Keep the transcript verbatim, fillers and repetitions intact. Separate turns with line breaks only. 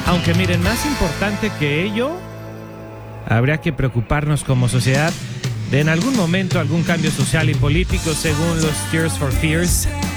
Aunque miren, más importante que ello, habría que preocuparnos como sociedad de en algún momento algún cambio social y político según los Tears for Fears.